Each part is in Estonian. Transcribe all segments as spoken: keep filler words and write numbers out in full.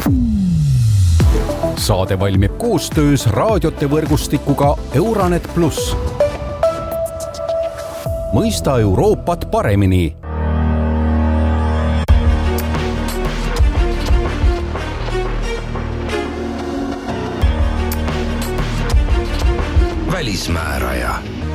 Saade valmib koostöös raadiote võrgustikuga Euranet pluss. Mõista Euroopat paremini. Välismääraja.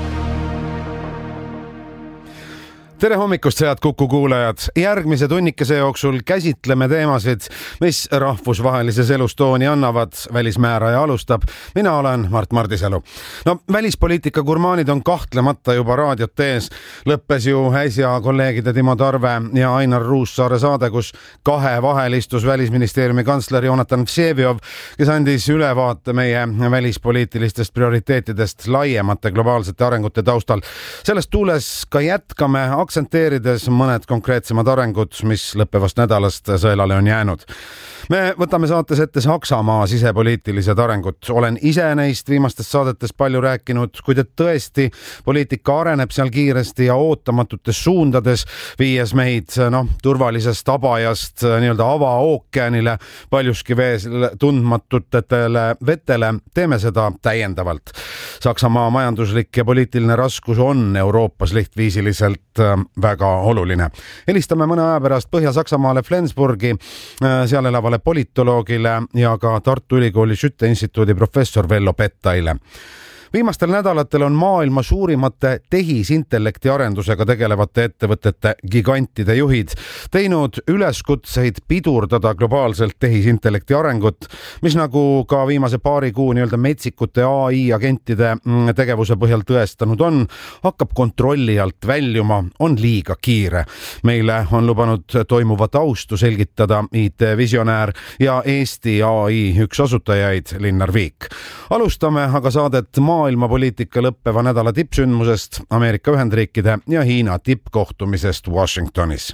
Tere hommikust, head Kuku kuulajad! Järgmise tunnikese jooksul käsitleme teemasid, mis rahvusvahelises elus tooni annavad. Välismääraja alustab. Mina olen Mart Mardisalu. No, välispoliitika gurmaanid on kahtlemata juba raadiot ees. Lõppes ju äsja kolleegide Timo Tarve ja Ainar Ruussaare saade, kus kahe vahel istus Välisministeeriumi kantsler Jonatan Vseviov, kes andis ülevaate meie välispoliitilistest prioriteetidest laiemate globaalsete arengute taustal. Sellest tuules ka jätkame aksenteerides mõned konkreetsemad arengud, mis lõppevast nädalast sõelale on jäänud. Me võtame saates ette Saksamaa sisepoliitilised arengud. Olen ise neist viimastest saadetes palju rääkinud, kuid et tõesti poliitika areneb seal kiiresti ja ootamatutes suundades, viies meid no, turvalisest abajast nii-öelda avaookeanile, paljuski vees tundmatutele vetele, teeme seda täiendavalt. Saksamaa majanduslik ja poliitiline raskus on Euroopas lihtviisiliselt väga oluline. Helistame mõne aja pärast Põhja-Saksamaale Flensburgi, seal elavale politoloogile ja ka Tartu Ülikooli Schütte instituudi professor Vello Pettaile. Viimastel nädalatel on maailma suurimate tehisintellekti arendusega tegelevate ettevõtete gigantide juhid teinud üleskutseid pidurdada globaalselt tehisintellekti arengut, mis nagu ka viimase paari kuu nii-öelda metsikute A I agentide tegevuse põhjal tõestanud on, hakkab kontrolli alt väljuma, on liiga kiire. Meile on lubanud toimuvat austu selgitada I T-visionäär ja Eesti A I üks asutajaid Linnar Viik. Alustame aga saadet maa maailmapoliitika lõppeva nädala tippsündmusest, Ameerika Ühendriikide ja Hiina tippkohtumisest Washingtonis.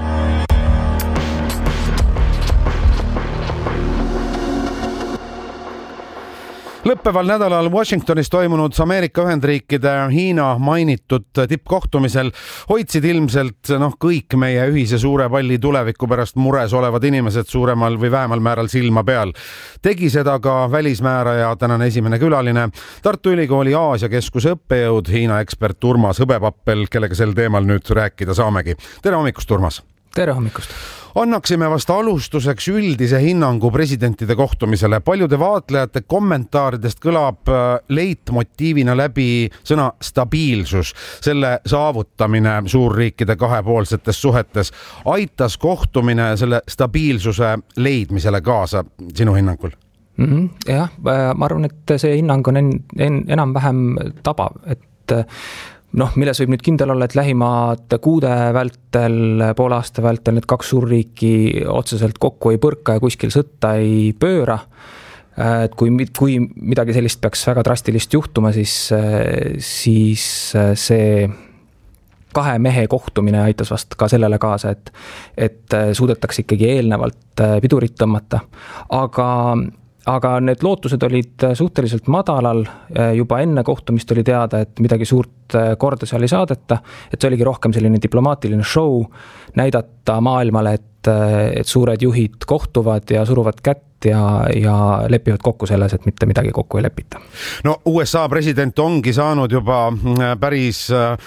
Lõppeval nädalal Washingtonis toimunud Ameerika Ühendriikide Hiina mainitud tippkohtumisel hoidsid ilmselt noh, kõik meie ühise suure palli tuleviku pärast mures olevad inimesed suuremal või vähemal määral silma peal. Tegi seda ka välismääraja tänane esimene külaline, Tartu Ülikooli Aasia keskuse õppejõud, Hiina ekspert Urmas Hõbepappel, kellega sel teemal nüüd rääkida saamegi. Tere hommikust, Urmas! Tere hommikust! Annaksime vast alustuseks üldise hinnangu presidentide kohtumisele. Paljude vaatlejate kommentaaridest kõlab leitmotiivina läbi sõna stabiilsus. Selle saavutamine suurriikide kahepoolsetes suhetes. Aitas kohtumine selle stabiilsuse leidmisele kaasa sinu hinnangul? Mm-hmm. Jah, ma arvan, et see hinnang on en, en, enam-vähem tabav, et noh, milles võib nüüd kindel olla, et lähimad kuude vältel, poole aasta vältel need kaks suurriiki otseselt kokku ei põrka ja kuskil sõtta ei pööra. Et kui, kui midagi sellist peaks väga drastilist juhtuma, siis, siis see kahe mehe kohtumine aitas vast ka sellele kaasa, et, et suudetakse ikkagi eelnevalt pidurit tõmmata. Aga Aga need lootused olid suhteliselt madalal, juba enne kohtumist oli teada, et midagi suurt korda seal ei saadeta, et see oligi rohkem selline diplomaatiline show, näidata maailmale, et, et suured juhid kohtuvad ja suruvad kätt ja, ja lepivad kokku selles, et mitte midagi kokku ei lepita. No U S A president ongi saanud juba päris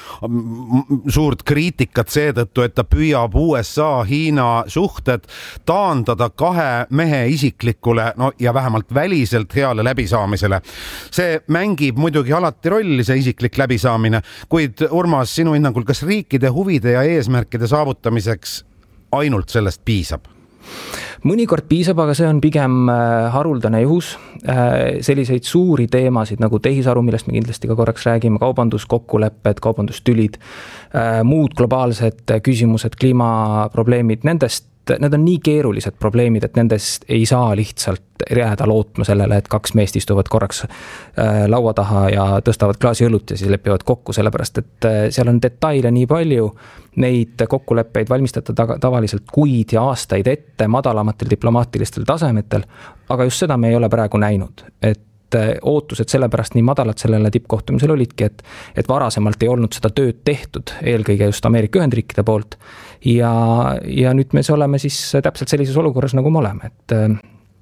suurt kriitikat seetõttu, et ta püüab U S A Hiina suhted taandada kahe mehe isiklikule no, ja vähemalt väliselt heale läbisaamisele. See mängib muidugi alati rolli, see isiklik läbisaamine, kuid Urmas, sinu hinnangul, kas riikide huvide ja eesmärkide saavutamiseks ainult sellest piisab? Mõnikord piisab, aga see on pigem haruldane juhus. Selliseid suuri teemasid nagu tehisaru, millest me kindlasti ka korraks räägime, kaubanduskokkulepped, kaubandustülid, muud globaalsed küsimused, kliimaprobleemid, nendest need on nii keerulised probleemid, et nendest ei saa lihtsalt jääda lootma sellele, et kaks meest istuvad korraks laua taha ja tõstavad klaasi õlut ja siis lepivad kokku, sellepärast et seal on detaile nii palju, neid kokkuleppeid valmistada tavaliselt kuid ja aastaid ette madalamatel diplomaatilistel tasemetel, aga just seda me ei ole praegu näinud, et ootused sellepärast nii madalad sellele tippkohtumisel olidki, et, et varasemalt ei olnud seda tööd tehtud, eelkõige just Ameerika Ühendriikide poolt ja, ja nüüd me oleme siis täpselt sellises olukorras, nagu me oleme, et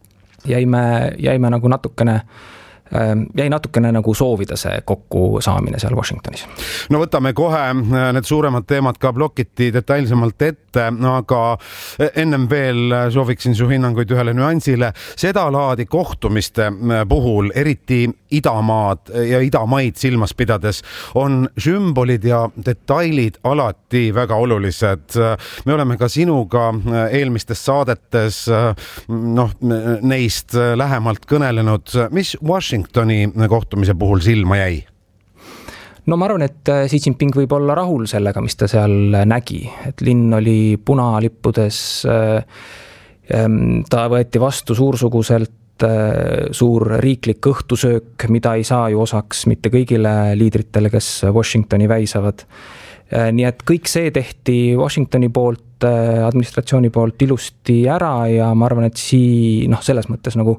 jäime, jäime nagu natukene jäi natukene nagu soovida see kokku saamine seal Washingtonis. No võtame kohe need suuremad teemad ka plokiti detailsemalt ette, aga ennem veel sooviksin su hinnanguid ühele nüansile. Seda laadi kohtumiste puhul, eriti idamaad ja idamaid silmas pidades, on sümbolid ja detailid alati väga olulised. Me oleme ka sinuga eelmistes saadetes noh, neist lähemalt kõnelenud. Mis Washington Washingtoni kohtumise puhul silma jäi? No ma arvan, et Xi Jinping võib olla rahul sellega, mis ta seal nägi. Et linn oli punalippudes, ta võeti vastu suursuguselt, suur riiklik õhtusöök, mida ei saa ju osaks mitte kõigile liidritele, kes Washingtoni väisavad. Nii et kõik see tehti Washingtoni poolt, administratsiooni poolt ilusti ära ja ma arvan, et Xi noh, selles mõttes nagu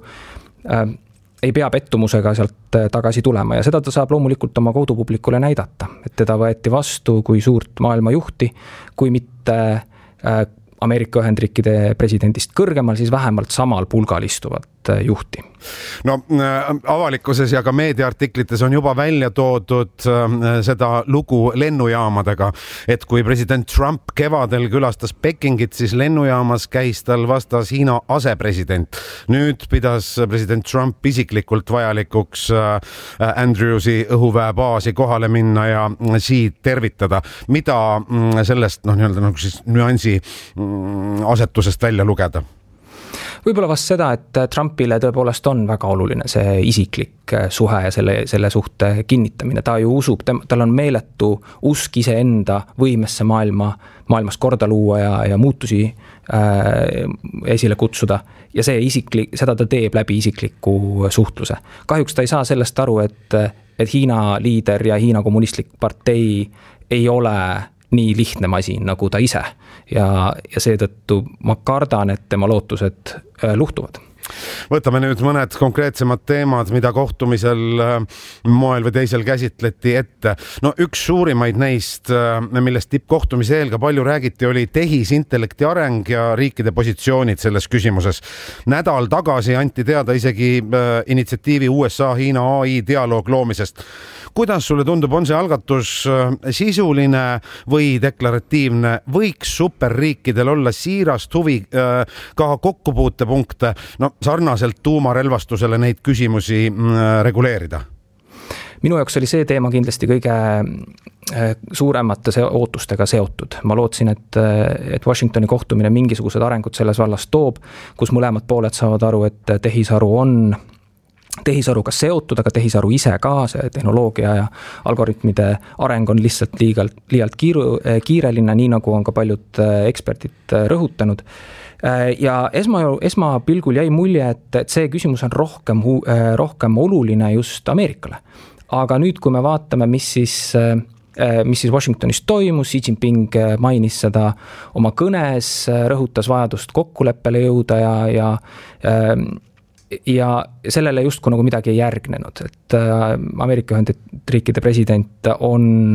ei pea pettumusega sealt tagasi tulema ja seda ta saab loomulikult oma kodupublikule näidata, et teda võeti vastu kui suurt maailma juhti, kui mitte Ameerika Ühendriikide presidendist kõrgemal, siis vähemalt samal pulgal istuvat juhti. No avalikkuses ja ka meediaartiklites on juba välja toodud seda lugu lennujaamadega, et kui president Trump kevadel külastas Pekingit, siis lennujaamas käis tal vastas Hiina asepresident. Nüüd pidas president Trump isiklikult vajalikuks Andrewsi õhuväebaasi kohale minna ja siit tervitada. Mida sellest noh, nii-öelda nagu siis nüansi asetusest välja lugeda? Võib-olla vast seda, et Trumpile tõepoolest on väga oluline see isiklik suhe ja selle, selle suhte kinnitamine. Ta ju usub, tal on meeletu usk iseenda võimesse maailma, maailmas korda luua ja, ja muutusi äh, esile kutsuda. Ja see isiklik, seda ta teeb läbi isikliku suhtluse. Kahjuks ta ei saa sellest aru, et, et Hiina liider ja Hiina kommunistlik partei ei ole nii lihtne masin nagu ta ise ja, ja seetõttu ma kardan, et tema lootused luhtuvad. Võtame nüüd mõned konkreetsemad teemad, mida kohtumisel moel või teisel käsitleti ette. No üks suurimaid neist, millest tippkohtumise eel ka palju räägiti, oli tehisintellekti areng ja riikide positsioonid selles küsimuses. Nädal tagasi anti teada isegi initsiatiivi U S A-Hiina A I dialoog loomisest. Kuidas sulle tundub, on see algatus sisuline või deklaratiivne? Võiks superriikidel olla siirast huvi ka kokkupuutepunkte, no sarnaselt tuumarelvastusele neid küsimusi reguleerida? Minu jaoks oli see teema kindlasti kõige suuremate ootustega seotud. Ma lootsin, et, et Washingtoni kohtumine mingisugused arengud selles vallas toob, kus mõlemad pooled saavad aru, et tehisaru on tehisaruga seotud, aga tehisaru ise ka, see tehnoloogia ja algoritmide areng on lihtsalt liigalt, liialt kiiru, kiireline, nii nagu on ka paljud eksperdid rõhutanud. Ja esma, esmapilgul jäi mulje, et, et see küsimus on rohkem, rohkem oluline just Ameerikale. Aga nüüd, kui me vaatame, mis siis, mis siis Washingtonis toimus, Xi Jinping mainis seda oma kõnes, rõhutas vajadust kokkuleppele jõuda ja, ja ja sellele justku nagu midagi ei järgnenud, et Ameerika Ühendriikide president on,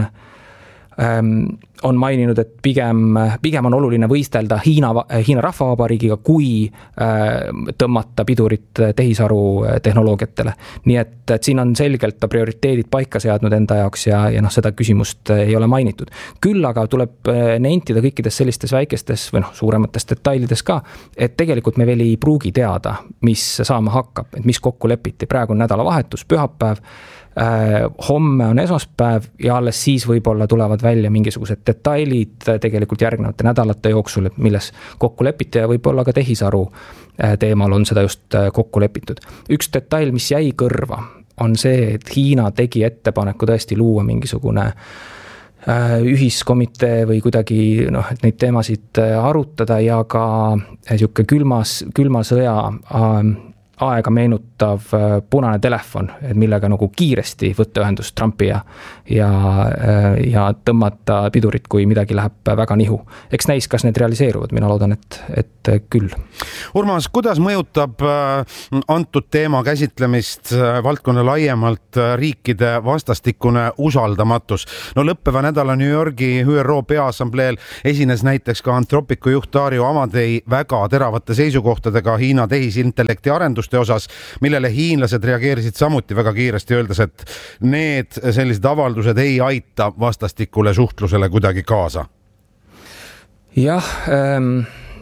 on maininud, et pigem, pigem on oluline võistelda Hiina, Hiina rahvavabariigiga, kui tõmmata pidurit tehisaru tehnoloogiatele. Nii et, et siin on selgelt prioriteedid paika seadnud enda jaoks ja, ja noh, seda küsimust ei ole mainitud. Küll aga tuleb nentida kõikides sellistes väikestes või noh, suuremates detailides ka, et tegelikult me veel ei pruugi teada, mis saama hakkab, et mis kokku lepiti. Praegu on nädalavahetus, pühapäev, homme on esmaspäev ja alles siis võib-olla tulevad välja mingisugused detailid tegelikult järgnevate nädalate jooksul, et milles kokku lepiti ja võib-olla ka tehisaru teemal on seda just kokku lepitud. Üks detail, mis jäi kõrva, on see, et Hiina tegi ettepaneku tõesti luua mingisugune ühiskomitee või kuidagi noh, et neid teemasid arutada ja ka niisugune külmas, külma sõja aega meenutav punane telefon, millega nagu kiiresti võtta ühendust Trumpi ja, ja, ja tõmmata pidurit, kui midagi läheb väga nihu. Eks näis, kas need realiseeruvad, mina loodan, et, et küll. Urmas, kuidas mõjutab antud teema käsitlemist valdkonna laiemalt riikide vastastikune usaldamatus? No lõppeva nädala New Yorgi Ü R O peaassambleel esines näiteks ka Anthropicu juht Dario Amadei väga teravate seisukohtadega Hiina tehisintellekti arendust avalduste osas, millele hiinlased reageerisid samuti väga kiiresti, öeldes, et need sellised avaldused ei aita vastastikule suhtlusele kuidagi kaasa. Jah, ähm,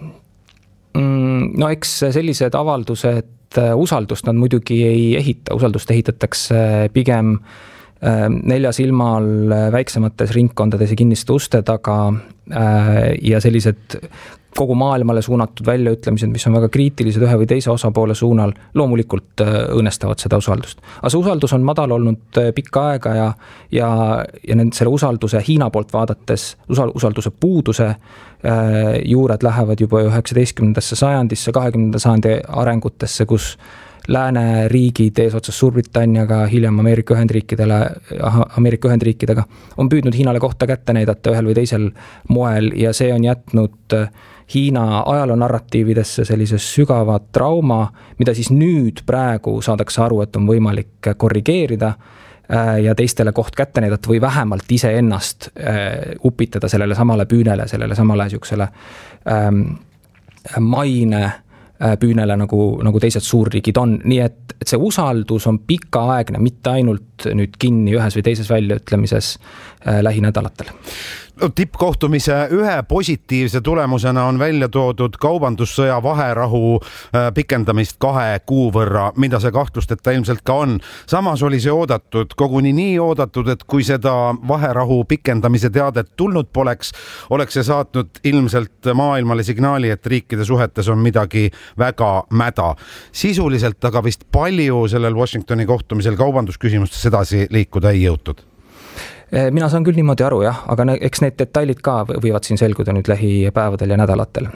no eks sellised avaldused usaldust nad muidugi ei ehita, usaldust ehitatakse pigem nelja silmal väiksemates ringkondades ja kinniste uste taga ja sellised kogu maailmale suunatud väljaütlemised, mis on väga kriitilised ühe või teise osapoole suunal, loomulikult õõnestavad seda usaldust. Aga see usaldus on madal olnud pikka aega ja, ja, ja nend, selle usalduse Hiina poolt vaadates, usalduse puuduse juured lähevad juba üheksateistkümnendasse sajandisse, kahekümnenda sajandi arengutesse, kus lääneriigid eesotsas Suurbritanniaga, hiljem Ameerika Ühendriikidele, Ameerika Ühendriikidega on püüdnud Hiinale kohta kätte näidata ühel või teisel moel ja see on jätnud Hiina ajaloo narratiividesse sellise sügava trauma, mida siis nüüd praegu saadakse aru, et on võimalik korrigeerida ja teistele koht kätte näidata või vähemalt ise ennast upitada sellele samale püünele, sellele samale siuksele ähm, maine püünele nagu, nagu teised suurriigid on. Nii et, et see usaldus on pikaaegne, mitte ainult nüüd kinni ühes või teises väljaütlemises äh, lähinädalatel. No, tippkohtumise ühe positiivse tulemusena on välja toodud kaubandussõja vaherahu pikendamist kahe kuu võrra, mida see kahtlusteta ilmselt ka on. Samas oli see oodatud, koguni nii oodatud, et kui seda vaherahu pikendamise teadet tulnud poleks, oleks see saatnud ilmselt maailmale signaali, et riikide suhetes on midagi väga mäda. Sisuliselt aga vist palju sellel Washingtoni kohtumisel kaubandusküsimustes edasi liikuda ei jõutud. Mina saan küll niimoodi aru, jah, aga eks need detailid ka võivad siin selguda nüüd lähipäevadel ja nädalatel.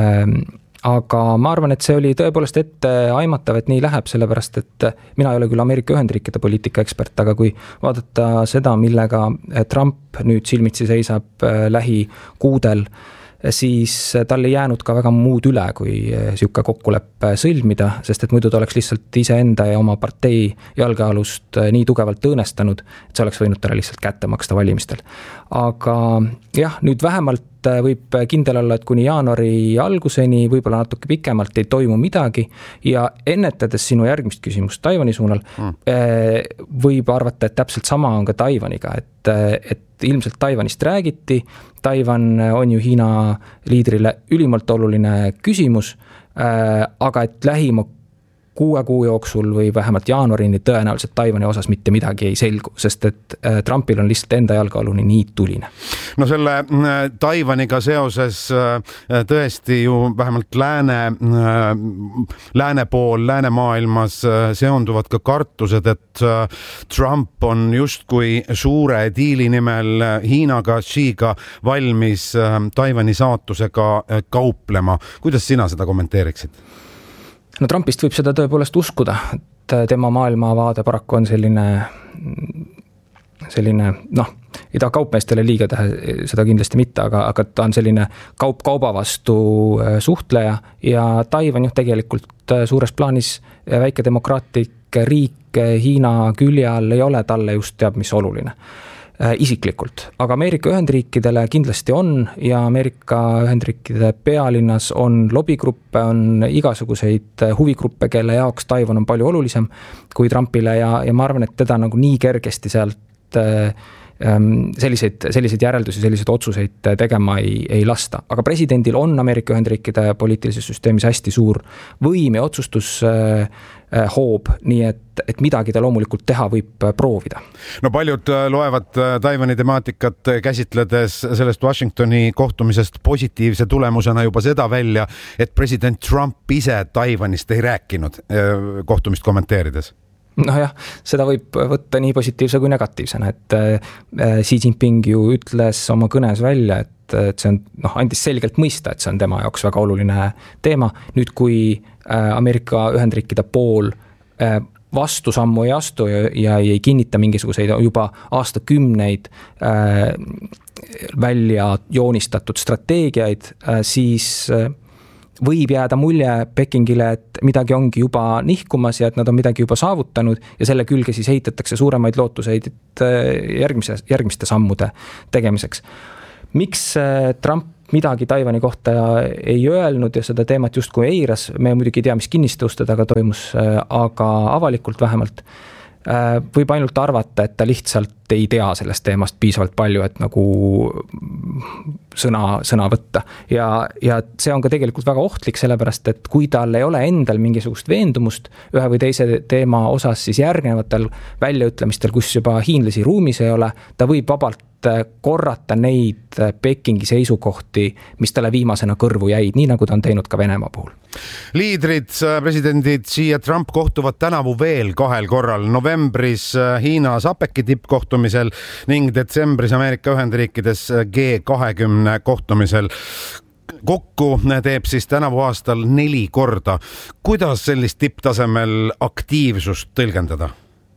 Aga ma arvan, et see oli tõepoolest ette aimatav, et nii läheb, sellepärast, et mina ei ole küll Ameerika Ühendriikide poliitika ekspert, aga kui vaadata seda, millega Trump nüüd silmitsi seisab lähi kuudel, siis tal ei jäänud ka väga muud üle, kui siuke kokkuleppe sõlmida, sest et muidu ta oleks lihtsalt iseenda ja oma partei jalgealust nii tugevalt õõnestanud, et see oleks võinud talle lihtsalt kätte maksta valimistel. Aga jah, nüüd vähemalt võib kindel olla, et kuni jaanuari alguseni, võib-olla natuke pikemalt ei toimu midagi ja ennetades sinu järgmist küsimust Taiwani suunal, mm. võib arvata, et täpselt sama on ka Taiwaniga, et, et ilmselt Taiwanist räägiti, Taiwan on ju Hiina liidrile ülimalt oluline küsimus, aga et lähima kuue kuu jooksul või vähemalt jaanuarini tõenäoliselt Taiwani osas mitte midagi ei selgu, sest et Trumpil on lihtsalt enda jalgealuni nii tuline. No selle Taiwaniga seoses tõesti ju vähemalt lääne, lääne pool, lääne maailmas seonduvad ka kartused, et Trump on justkui suure diili nimel Hiinaga, Xiga valmis Taiwani saatusega kauplema. Kuidas sina seda kommenteeriksid? No Trumpist võib seda tõepoolest uskuda, et tema maailmavaade paraku on selline, selline noh, ei taha kaupmeestele liiga teha, seda kindlasti mitte, aga, aga ta on selline kaup kauba vastu suhtleja ja Taiwan ju tegelikult suures plaanis väike demokraatlik riik Hiina külje all ei ole talle just teab, mis oluline. Isiklikult, aga Ameerika Ühendriikidele kindlasti on ja Ameerika Ühendriikide pealinnas on lobigruppe, on igasuguseid huvigruppe, kelle jaoks Taiwan on palju olulisem kui Trumpile ja, ja ma arvan, et teda nagu nii kergesti sealt selliseid, selliseid järeldusi, selliseid otsuseid tegema ei, ei lasta. Aga presidendil on Ameerika Ühendriikide poliitilises süsteemis hästi suur võim ja otsustus hoob, nii et, et midagi ta loomulikult teha võib proovida. No paljud loevad Taiwani temaatikat käsitledes sellest Washingtoni kohtumisest positiivse tulemusena juba seda välja, et president Trump ise Taiwanist ei rääkinud kohtumist kommenteerides. No jah, seda võib võtta nii positiivse kui negatiivsena, et Xi Jinping ju ütles oma kõnes välja, et, et see on, noh, andis selgelt mõista, et see on tema jaoks väga oluline teema. Nüüd, kui Ameerika Ühendriikide pool vastu sammu ei astu ja, ja ei kinnita mingisuguseid juba aastakümneid välja joonistatud strateegiaid, siis võib jääda mulje Pekingile, et midagi ongi juba nihkumas ja et nad on midagi juba saavutanud ja selle külge siis heitatakse suuremaid lootuseid järgmise, järgmiste sammude tegemiseks. Miks Trump midagi Taiwani kohta ei öelnud ja seda teemat justkui eiras. Me muidugi ei tea, mis kinnistõuste taga toimus, aga avalikult vähemalt võib ainult arvata, et ta lihtsalt ei tea sellest teemast piisavalt palju, et nagu sõna, sõna võtta. Ja, ja see on ka tegelikult väga ohtlik, sellepärast, et kui tal ei ole endal mingisugust veendumust ühe või teise teema osas, siis järgnevatel väljaütlemistel, kus juba hiinlasi ruumis ei ole, ta võib vabalt korrata neid Pekingi seisukohti, mis talle viimasena kõrvu jäid, nii nagu ta on teinud ka Venemaa puhul. Liidrid, presidendid Xi ja Trump kohtuvad tänavu veel kahel korral, novembris Hiinas APEC-i tippkohtumisel ning detsembris Ameerika Ühendriikides G kahekümne kohtumisel. Kokku teeb siis tänavu aastal neli korda. Kuidas sellist tipptasemel aktiivsust tõlgendada?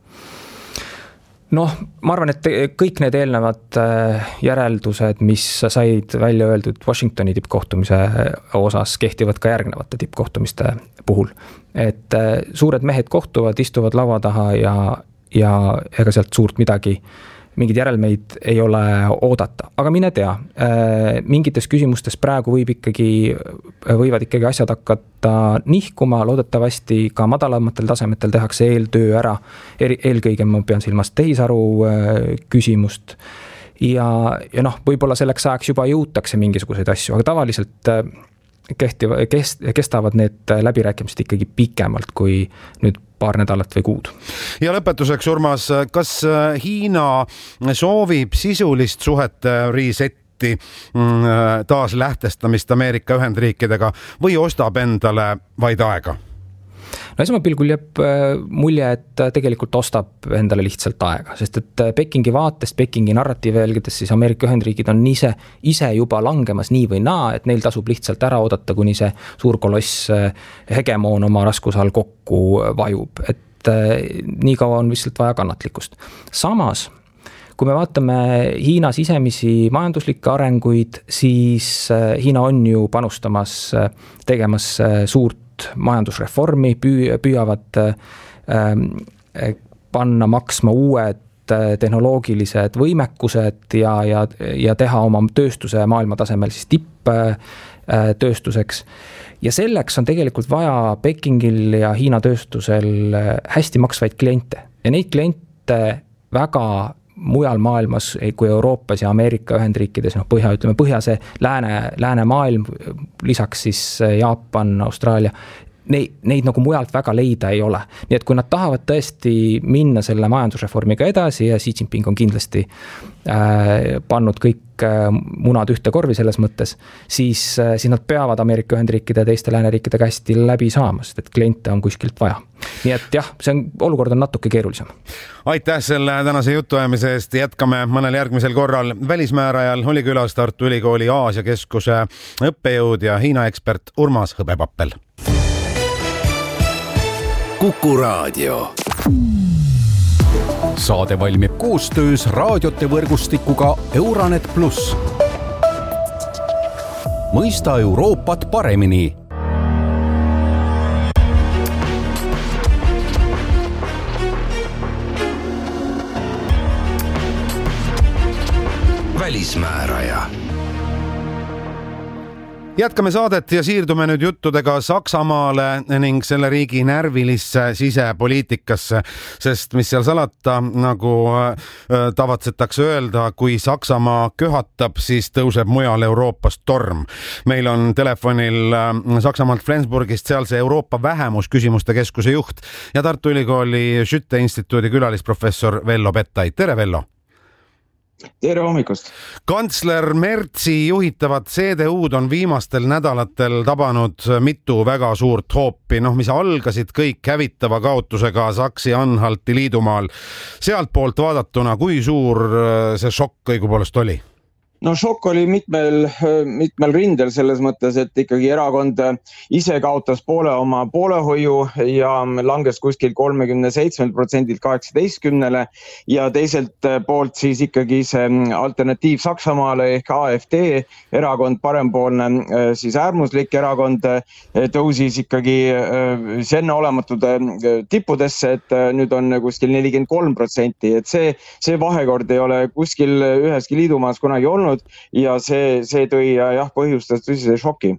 Noh, ma arvan, et kõik need eelnevad järeldused, mis said välja öeldud Washingtoni tippkohtumise osas, kehtivad ka järgnevate tippkohtumiste puhul. Et suured mehed kohtuvad, istuvad laua taha ja, ja ega sealt suurt midagi, mingid järelmeid ei ole oodata. Aga mine tea, mingites küsimustes praegu võib ikkagi, võivad ikkagi asjad hakata nihkuma, loodetavasti ka madalamatel tasemetel tehakse eeltöö ära. Eelkõige ma pean silmas tehisaru küsimust. Ja, ja noh, võib-olla selleks ajaks juba jõutakse mingisuguseid asju, aga tavaliselt kehtiva, kest, kestavad need läbirääkimised ikkagi pikemalt kui nüüd paar nädalat või kuud. Ja lõpetuseks, Urmas, kas Hiina soovib sisulist suhete resetti, taas lähtestamist Ameerika Ühendriikidega või ostab endale vaid aega? No esmapilgul jääb mulje, et tegelikult ostab endale lihtsalt aega, sest et Pekingi vaatest, Pekingi narratiivi jälgides, siis Ameerika Ühendriigid on ise, ise juba langemas nii või naa, et neil tasub lihtsalt ära oodata, kuni see suur koloss hegemoon oma raskusal kokku vajub. Et nii kaua on lihtsalt vaja kannatlikkust. Samas, kui me vaatame Hiina sisemisi majanduslikke arenguid, siis Hiina on ju panustamas, tegemas suurt majandusreformi, püüavad panna maksma uued tehnoloogilised võimekused ja, ja, ja teha oma tööstuse maailma tasemel siis tipptööstuseks. Ja selleks on tegelikult vaja Pekingil ja Hiina tööstusel hästi maksvaid kliente. Ja neid kliente väga mujal maailmas kui Euroopas ja Ameerika Ühendriikides, noh põhja, ütleme põhja see lääne, lääne maailm, lisaks siis Jaapan, Austraalia, neid, neid nagu mujalt väga leida ei ole. Nii et kui nad tahavad tõesti minna selle majandusreformiga edasi ja Xi Jinping on kindlasti äh, pannud kõik munad ühte korvi selles mõttes, siis, siis nad peavad Ameerika Ühendriikide ja teiste lääneriikidega hästi läbi saama, sest et kliente on kuskilt vaja. Nii et jah, see on, olukord on natuke keerulisem. Aitäh selle tänase jutuajamise eest. Jätkame mõnel järgmisel korral. Välismäärajal oli külas Tartu Ülikooli Aasia keskuse õppejõud ja Hiina ekspert Urmas Hõbepappel. Kuku Raadio. Saade valmib koostöös raadiote võrgustikuga Euranet pluss. Mõista Euroopat paremini. Välismääraja. Jätkame saadet ja siirdume nüüd juttudega Saksamaale ning selle riigi närvilisse sisepoliitikasse, sest mis seal salata, nagu tavatsetakse öelda, kui Saksamaa köhatab, siis tõuseb mujal Euroopas torm. Meil on telefonil Saksamaalt Flensburgist sealse Euroopa vähemusküsimuste keskuse juht ja Tartu Ülikooli Schütte instituudi külalisprofessor Vello Pettai. Tere, Vello! Tere hommikust! Kantsler Merzi juhitavad C D U-d on viimastel nädalatel tabanud mitu väga suurt hoopi, noh, mis algasid kõik hävitava kaotusega Saksi-Anhalti liidumaal. Sealt poolt vaadatuna, kui suur see šokk õigupoolest oli? No šokk oli mitmel, mitmel rindel selles mõttes, et ikkagi erakond ise kaotas poole oma poolehoiu ja langes kuskil kolmekümne seitsmelt protsendilt kaheksateistkümnele ja teiselt poolt siis ikkagi see alternatiiv Saksamaale ehk A F D erakond, parempoolne siis äärmuslik erakond tõusis ikkagi enne olematud tippudesse, et nüüd on kuskil nelikümmend kolm protsenti, et see, see vahekord ei ole kuskil üheski liidumaas kunagi olnud olnud ja see, see tõi jah põhjustas tõsise šoki.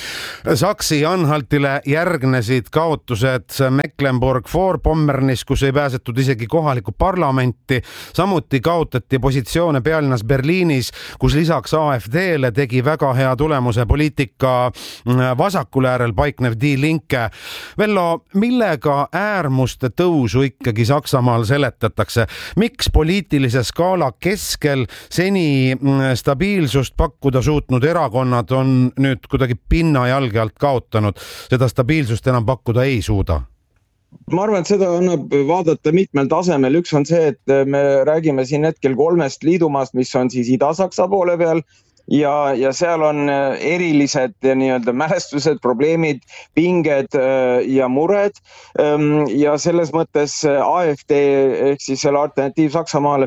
Saksi-Anhaltile järgnesid kaotused Mecklenburg-Vorpommernis, kus ei pääsetud isegi kohalikku parlamenti. Samuti kaotati positsioone pealinnas Berliinis, kus lisaks A F D-le tegi väga hea tulemuse poliitika vasakul äärel paiknev Die Linke. Vello, millega äärmuste tõusu ikkagi Saksamaal seletatakse? Miks poliitilise skaala keskel seni stabiilsust pakkuda suutnud erakonnad on nüüd kuidagi pinna jalge alt kaotanud, seda stabiilsust enam pakkuda ei suuda? Ma arvan, et seda annab vaadata mitmel tasemel. Üks on see, et me räägime siin hetkel kolmest liidumaast, mis on siis Ida-Saksa poole peal ja, ja seal on erilised nii-öelda mälestused, probleemid, pinged ja mured ja selles mõttes A F D ehk siis selle alternatiiv Saksamaal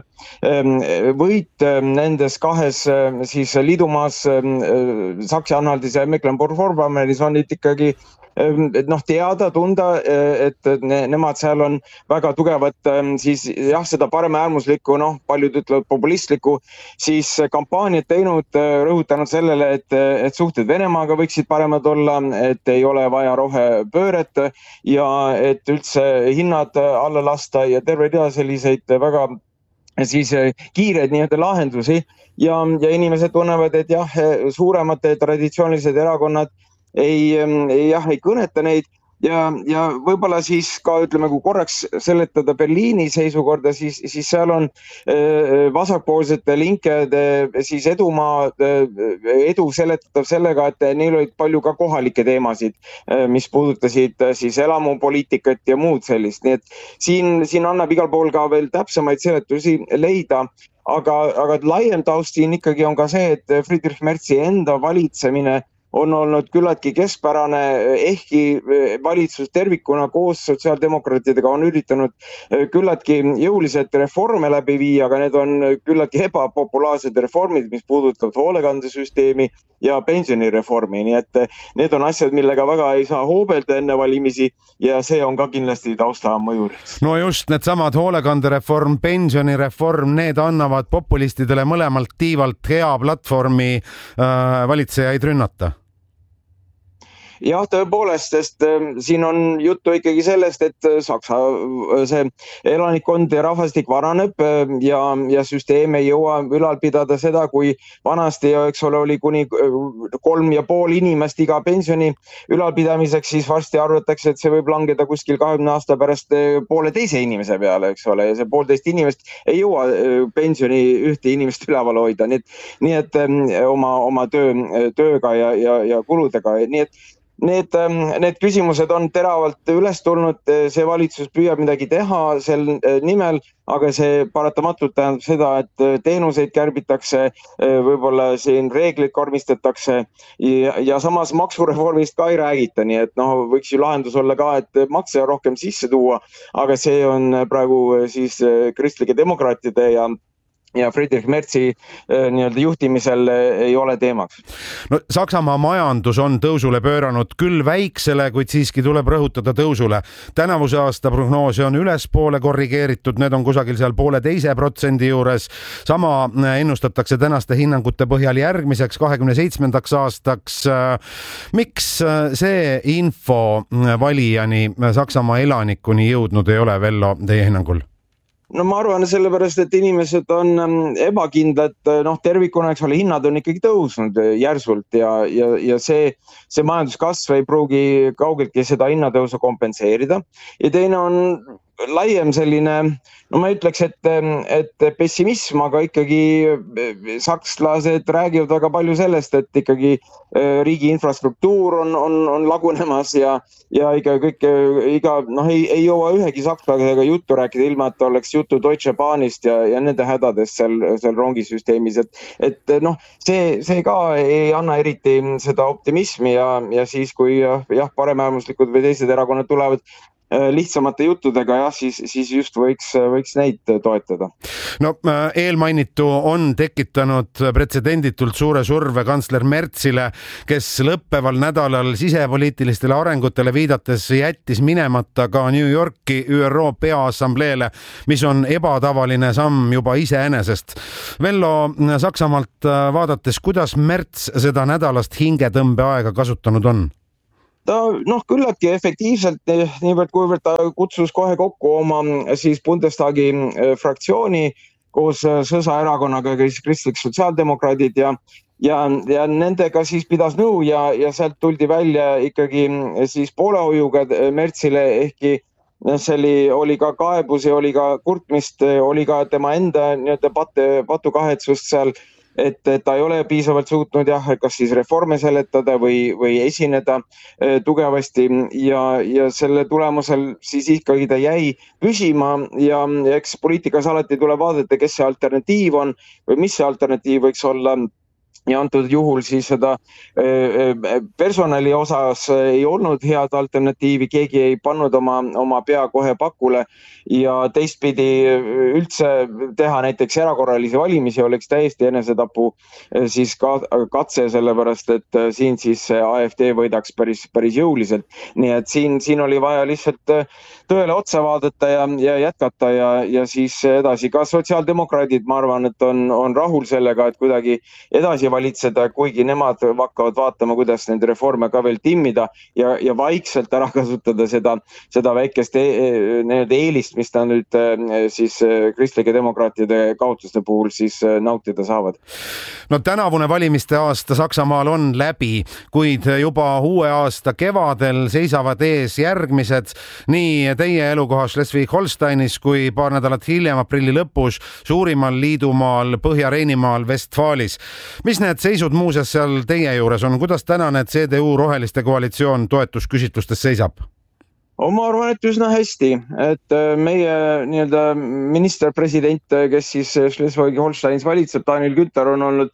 võit nendes kahes siis liidumaas Saksi-Anhaltis ja Mecklenburg-Vorpommernis on ikkagi noh, teada, tunda, et ne, nemad seal on väga tugevat siis jah, seda paremäärmuslikku, noh, paljud ütlevad populistlikku, siis kampaaniat teinud, rõhutanud sellele, et, et suhted Venemaaga võiksid paremad olla, et ei ole vaja rohepööret ja et üldse hinnad alla lasta ja terve tea selliseid väga siis kiireid nii-öelda lahendusi ja, ja inimesed tunnevad, et jah, suuremate traditsioonilised erakonnad ei, jah, ei kõneta neid ja, ja võib-olla siis ka ütleme, kui korraks seletada Berliini seisukorda, siis, siis seal on vasakpoolsete linkede siis edumaa, edu seletatav sellega, et neil olid palju ka kohalikke teemasid, mis puudutasid siis elamupoliitikat ja muud sellist. Nii et siin, siin annab igal pool ka veel täpsemaid seletusi leida, aga, aga laiem taust siin ikkagi on ka see, et Friedrich Merzi enda valitsemine on olnud küllaltki keskpärane, ehkki valitsus tervikuna koos sotsiaaldemokraatidega on üritanud küllaltki jõuliselt reforme läbi viia, aga need on küllaltki ebapopulaarsed reformid, mis puudutavad hoolekandesüsteemi ja pensionireformi, nii et need on asjad, millega väga ei saa hoobelda enne valimisi ja see on ka kindlasti tausta mõjuriks. No just needsamad hoolekandereform, pensionireform, need annavad populistidele mõlemalt tiivalt hea platvormi äh, valitsejaid rünnata. Jah, tõepoolest, sest siin on juttu ikkagi sellest, et Saksa see elanikkond ja rahvastik varaneb ja, ja süsteem ei jõua ülal pidada seda, kui vanasti, eks ole, oli kuni kolm ja pool inimest iga pensioni ülalpidamiseks, siis varsti arvatakse, et see võib langeda kuskil kahekümne aasta pärast poole teise inimese peale, eks ole, ja see poolteist inimest ei jõua pensioni ühte inimest üleval hoida, nii et, nii et oma, oma töö, tööga ja, ja, ja kuludega, nii et Need, need küsimused on teravalt üles tulnud, see valitsus püüab midagi teha sel nimel, aga see paratamatult tähendab seda, et teenuseid kärbitakse, võib-olla siin reeglid karmistatakse ja, ja samas maksureformist ka ei räägita, nii et noh, võiks ju lahendus olla ka, et makse rohkem sisse tuua, aga see on praegu siis kristlike demokraatide ja ja Friedrich Merzi nii-öelda juhtimisel ei ole teemaks. No, Saksamaa majandus on tõusule pööranud küll väiksele, kuid siiski tuleb rõhutada tõusule. Tänavuse aasta prognoosi on ülespoole korrigeeritud, need on kusagil seal poole teise protsendi juures. Sama ennustatakse tänaste hinnangute põhjal järgmiseks kahekümne seitsmendaks aastaks. Miks see info valijani Saksamaa elanikuni jõudnud ei ole, Vello, teie hinnangul? No ma arvan sellepärast, et inimesed on ebakindlad, noh tervikuna, eks ole, hinnad on ikkagi tõusnud järsult ja, ja, ja see, see majanduskasv ei pruugi kaugeltki seda hinnatõusu kompenseerida. Ja teine on laiem selline, no ma ütleks, et, et pessimism, aga ikkagi sakslased räägivad väga palju sellest, et ikkagi riigi infrastruktuur on, on, on lagunemas ja, ja ikka kõik, iga, noh, ei, ei jõua ühegi sakslasega juttu rääkida, ilma et oleks juttu Deutsche Bahnist ja, ja nende hädadest seal, seal rongisüsteemis, et, et noh, see, see ka ei anna eriti seda optimismi ja, ja siis, kui jah, paremäärmuslikud või teised erakonnad tulevad lihtsamate juttudega, jah, siis, siis just võiks, võiks neid toetada. No eelmainitu on tekitanud pretsedenditult suure surve kantsler Merzile, kes lõppeval nädalal sisepoliitilistele arengutele viidates jättis minemata ka New Yorki Ü R O peaassambleele, mis on ebatavaline samm juba iseenesest. Vello, Saksamaalt vaadates, kuidas Merz seda nädalast hingetõmbeaega kasutanud on? Ta noh, küllaltki efektiivselt, niivõrd kuivõrd ta kutsus kohe kokku oma siis Bundestagi fraktsiooni koos sõsaerakonnaga, kes kristlik sotsiaaldemokraadid ja, ja, ja nendega siis pidas nõu ja, ja sealt tuldi välja ikkagi siis poolehoiuga Merzile, ehkki see oli, oli ka kaebus ja oli ka kurtmist, oli ka tema enda nii-öelda patu, patukahetsust seal, et ta ei ole piisavalt suutnud jah, kas siis reforme seletada või, või esineda tugevasti ja, ja selle tulemusel siis ikkagi ta jäi püsima ja eks poliitikas alati tuleb vaadata, kes see alternatiiv on või mis see alternatiiv võiks olla. Ja antud juhul siis seda personali osas ei olnud head alternatiivi, keegi ei pannud oma, oma pea kohe pakule ja teistpidi üldse teha näiteks erakorralisi valimisi oleks täiesti enesetapu siis ka katse, sellepärast et siin siis A F D võidaks päris, päris jõuliselt. Nii et siin, siin oli vaja lihtsalt tõele otsa vaadata ja, ja jätkata ja, ja siis edasi. Ka sotsiaaldemokraadid, ma arvan, et on, on rahul sellega, et kuidagi edasi valitseda, kuigi nemad hakkavad vaatama, kuidas nende reforme ka veel timmida ja, ja vaikselt ära kasutada seda, seda väikest e eelist, mis ta nüüd siis kristlike demokraatide kaotuste puhul siis nautida saavad. No tänavune valimiste aasta Saksamaal on läbi, kuid juba uue aasta kevadel seisavad ees järgmised nii teie elukohas Schleswig-Holsteinis kui paar nädalat hiljem aprilli lõpus suurimal liidumaal Põhja-Reinimaal Westfalis. Mis need seisud muuseas seal teie juures on? Kuidas tänane C D U roheliste koalitsioon toetusküsitlustes seisab? Ma arvan, et üsna hästi, et meie nii-öelda minister-president, kes siis Schleswig-Holsteinis valitseb, Daniel Günther on olnud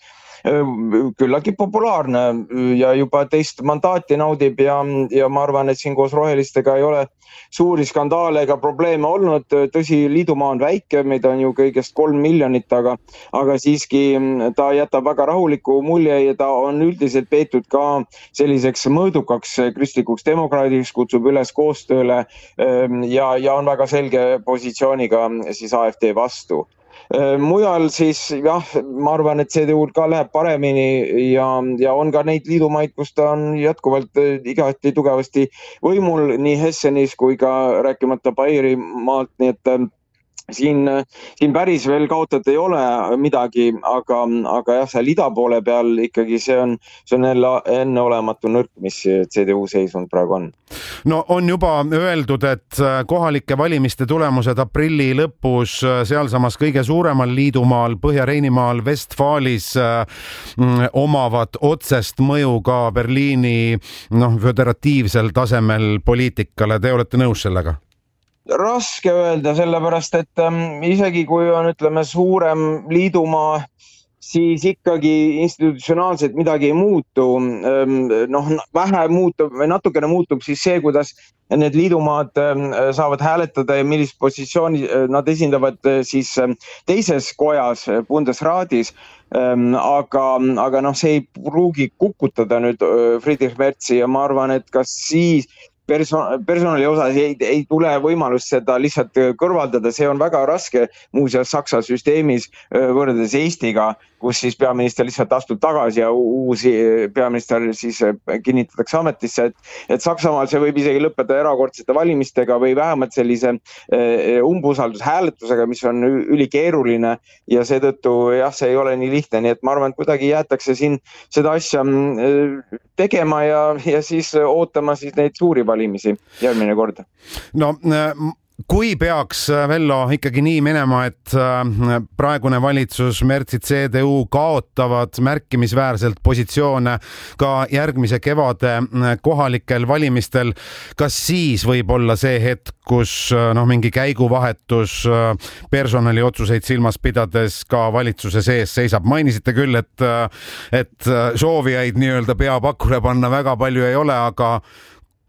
küllagi populaarne ja juba teist mandaati naudib ja, ja ma arvan, et siin koos rohelistega ei ole suuri skandaale ega probleeme olnud. Tõsi, liidumaa on väike, meid on ju kõigest kolm miljonit, aga, aga siiski ta jätab väga rahuliku mulje ja ta on üldiselt peetud ka selliseks mõõdukaks kristlikuks demokraadiks, kutsub üles koostööle ja, ja on väga selge positsiooniga siis A F D vastu. Mujal siis jah, ma arvan, et C D U ka läheb paremini ja, ja on ka neid liidumaid, kus ta on jätkuvalt igati tugevasti võimul nii Hessenis kui ka rääkimata Baierimaalt, nii et siin, siin päris veel kaotat ei ole midagi, aga, aga jah, seal ida poole peal ikkagi see on, see on enneolematu nõrk, mis C D U seisund praegu on. No on juba öeldud, et kohalike valimiste tulemused aprilli lõpus sealsamas kõige suuremal liidumaal Põhja-Reinimaal Westfalis omavad otsest mõju ka Berliini noh, föderatiivsel tasemel poliitikale. Te olete nõus sellega? Raske öelda, sellepärast, et ähm, isegi kui on, ütleme, suurem liidumaa, siis ikkagi institutsionaalselt midagi ei muutu. Ähm, noh, vähe muutub või natukene muutub siis see, kuidas need liidumaad ähm, saavad hääletada ja millist positsiooni nad esindavad siis teises kojas, Bundesraadis. Ähm, aga, aga noh, see ei pruugi kukutada nüüd Friedrich Merzi ja ma arvan, et kas siis Person, personali osas ei, ei tule võimalust seda lihtsalt kõrvaldada, see on väga raske muuseas Saksa süsteemis võrreldes Eestiga, kus siis peaminister lihtsalt astub tagasi ja uusi peaminister siis kinnitatakse ametisse, et, et Saksamaal see võib isegi lõppeda erakordsete valimistega või vähemalt sellise umbusaldushääletusega, mis on ülikeeruline ja seetõttu jah, see ei ole nii lihtne, nii et ma arvan, et kuidagi jäetakse siin seda asja tegema ja, ja siis ootama siis neid suuri valimisi järgmine kord. No kui peaks Vello ikkagi nii minema, et praegune valitsus Merzi C D U kaotavad märkimisväärselt positsioone ka järgmise kevade kohalikel valimistel, kas siis võib olla see hetk, kus noh, mingi käiguvahetus personali otsuseid silmas pidades ka valitsuse sees seisab? Mainisite küll, et, et soovijaid nii-öelda pea pakule panna väga palju ei ole, aga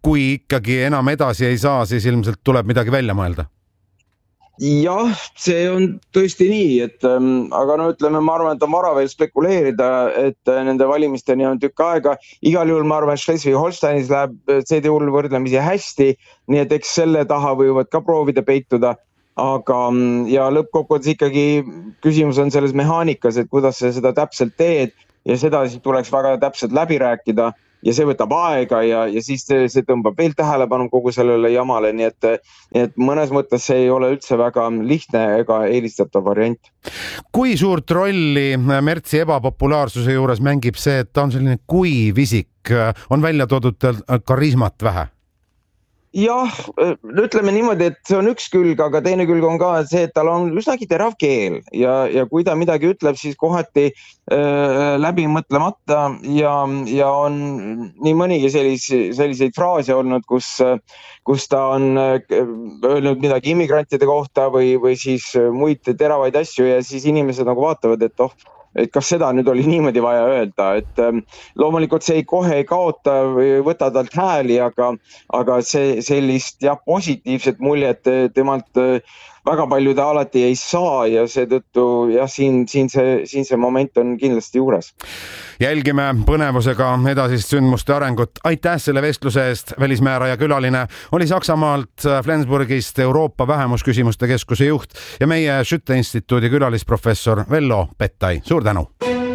kui ikkagi enam edasi ei saa, siis ilmselt tuleb midagi välja mõelda. Jah, see on tõesti nii, et ähm, aga no ütleme, ma arvan, et on vara veel spekuleerida, et äh, nende valimisteni on tükk aega. Igal juhul ma arvan, Schleswig-Holsteinis läheb C D U-l võrdlemisi hästi, nii et eks selle taha võivad ka proovida peituda. Aga ja lõppkokkuvõttes ikkagi küsimus on selles mehaanikas, et kuidas sa seda täpselt teed ja seda siis tuleks väga täpselt läbi rääkida. Ja see võtab aega ja, ja siis see, see tõmbab veel tähelepanu kogu sellele jamale, nii et, et mõnes mõttes see ei ole üldse väga lihtne ega eelistatav variant. Kui suurt rolli Mertsi ebapopulaarsuse juures mängib see, et ta on selline kuiv isik, on välja toodud karismat vähe? Jah, ütleme niimoodi, et see on üks külg, aga teine külg on ka see, et tal on üsnagi terav keel ja, ja kui ta midagi ütleb, siis kohati äh, läbi mõtlemata ja, ja on nii mõnigi sellis, selliseid fraase olnud, kus, kus ta on öelnud midagi immigrantide kohta või, või siis muid teravaid asju ja siis inimesed nagu vaatavad, et oh, et kas seda nüüd oli niimoodi vaja öelda, et ähm, loomulikult see ei kohe ei kaota või võta talt hääli, aga, aga see sellist jah, positiivset muljet temalt väga palju ta alati ei saa ja seetõttu jah, siin, siin, see, siin see moment on kindlasti juures. Jälgime põnevusega edasist sündmuste arengut. Aitäh selle vestluse eest. Välismääraja külaline oli Saksamaalt Flensburgist Euroopa vähemusküsimuste keskuse juht ja meie Schütte instituudi külalisprofessor Vello Pettai. Suur tänu!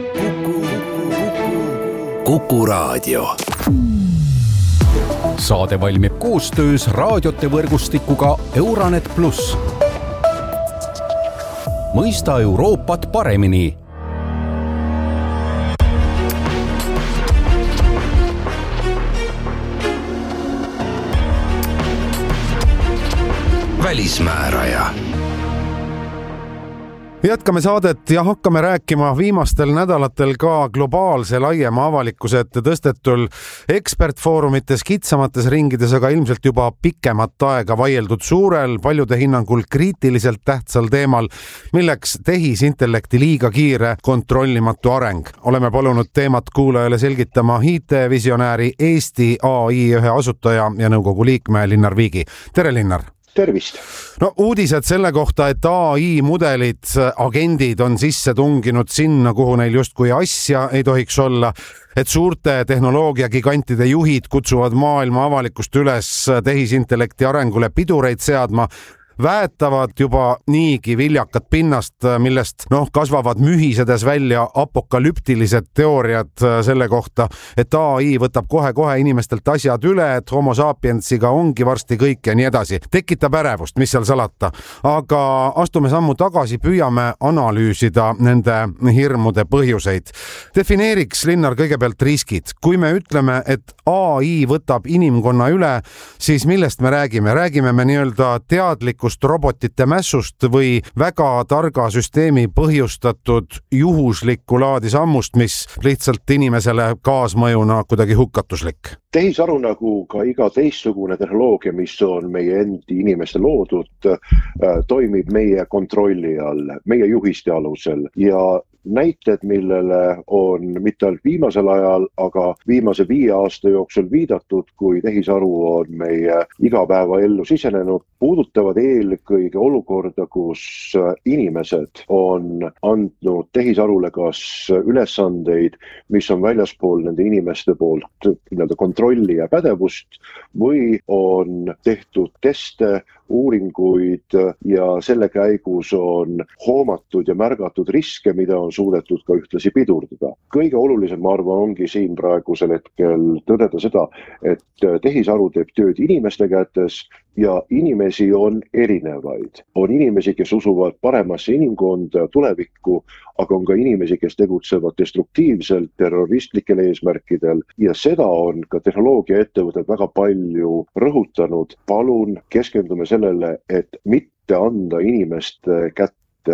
Kuku Raadio. Saade valmib koostöös raadiote võrgustikuga Euranet Plus. Mõista Euroopat paremini. Välismääraja. Jätkame saadet ja hakkame rääkima viimastel nädalatel ka globaalse laiema avalikkuse ette tõstetul ekspertfoorumites, kitsamates ringides, aga ilmselt juba pikemat aega vaieldud suurel, paljude hinnangul kriitiliselt tähtsal teemal, milleks tehisintellekti liiga kiire kontrollimatu areng. Oleme palunud teemat kuulajale selgitama I T-visionääri Eesti A I ühe asutaja ja nõukogu liikme Linnar Viigi. Tere, Linnar! Tervist! No uudised selle kohta, et A I mudelid, agendid on sisse tunginud sinna, kuhu neil justkui asja ei tohiks olla, et suurte tehnoloogiagigantide juhid kutsuvad maailma avalikkust üles tehisintellekti arengule pidureid seadma, väetavad juba niigi viljakat pinnast, millest noh, kasvavad mühisedes välja apokalüptilised teooriad selle kohta, et A I võtab kohe-kohe inimestelt asjad üle, et homo sapiensiga ongi varsti kõik ja nii edasi. Tekitab ärevust, mis seal salata. Aga astume sammu tagasi, püüame analüüsida nende hirmude põhjuseid. Defineeriks, Linnar, kõigepealt riskid. Kui me ütleme, et A I võtab inimkonna üle, siis millest me räägime? Räägime me nii-öelda teadlikku robotite mässust või väga targa süsteemi põhjustatud juhuslikku laadi sammust, mis lihtsalt inimesele kaasmõjuna kuidagi hukatuslik? Tehisaru nagu ka iga teistsugune tehnoloogia, mis on meie endi inimeste loodud, toimib meie kontrolli all, meie juhiste alusel ja näited, millele on mitte ainult viimasel ajal, aga viimase viie aasta jooksul viidatud, kui tehisaru on meie igapäeva ellu sisenenud, puudutavad eelkõige olukorda, kus inimesed on andnud tehisarule kas ülesandeid, mis on väljaspool nende inimeste poolt nii-öelda kontrolli ja pädevust või on tehtud teste, uuringuid ja selle käigus on hoomatud ja märgatud riske, mida on suudetud ka ühtlasi pidurdada. Kõige olulisem, ma arvan, ongi siin praegusel hetkel tõdeda seda, et tehisaru teeb tööd inimeste kätes ja inimesi on erinevaid. On inimesi, kes usuvad paremasse inimkonda tulevikku, aga on ka inimesi, kes tegutsevad destruktiivselt, terroristlikel eesmärkidel ja seda on ka tehnoloogiaettevõtted väga palju rõhutanud. Palun keskendume sellele, et mitte anda inimeste kätte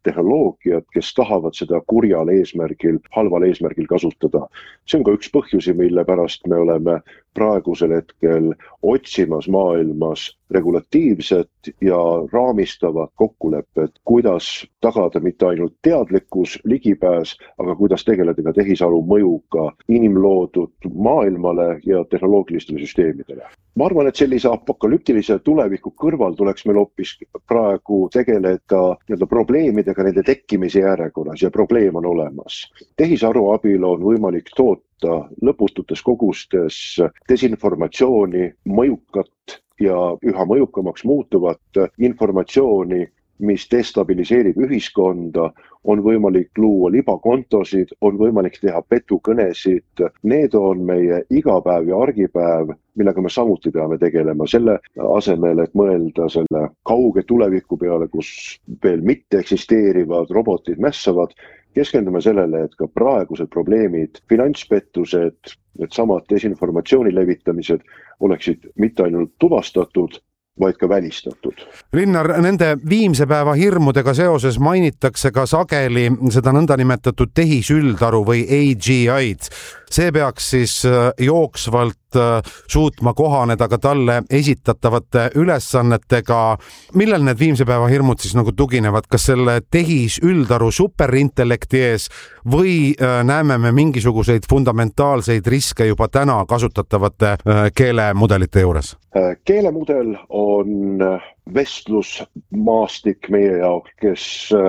tehnoloogiat, kes tahavad seda kurjal eesmärgil, halval eesmärgil kasutada. See on ka üks põhjusi, mille pärast me oleme praegusel hetkel otsimas maailmas regulatiivset ja raamistavat kokkulepet, kuidas tagada mitte ainult teadlikkus, ligipääs, aga kuidas tegeleda ka tehisaru mõjuga inimloodud maailmale ja tehnoloogilistele süsteemidele. Ma arvan, et sellise apokalüptilise tuleviku kõrval tuleks meil hoopis praegu tegeleda nii-öelda probleemidega nende tekkimise järjekorras ja probleem on olemas. Tehisaru abil on võimalik toota lõpututes kogustes desinformatsiooni, mõjukat ja üha mõjukamaks muutuvat informatsiooni, mis destabiliseerib ühiskonda, on võimalik luua libakontosid, on võimalik teha petukõnesid. Need on meie igapäev ja argipäev, millega me samuti peame tegelema selle asemel, et mõelda selle kauge tuleviku peale, kus veel mitte eksisteerivad robotid mässavad. Keskendume sellele, et ka praegused probleemid, finantspettused, need samad desinformatsiooni levitamised oleksid mitte ainult tuvastatud, vaid ka välistatud. Linnar, nende viimse päeva hirmudega seoses mainitakse ka sageli seda nõndanimetatud tehisüldaru või A G I-d. See peaks siis jooksvalt suutma kohaneda ka talle esitatavate ülesannetega. Millel need viimse päeva hirmud siis nagu tuginevad? Kas selle tehisüldaru superintellekti ees või näeme me mingisuguseid fundamentaalseid riske juba täna kasutatavate keelemudelite juures? Keelemudel on vestlusmaastik meie jaoks, kes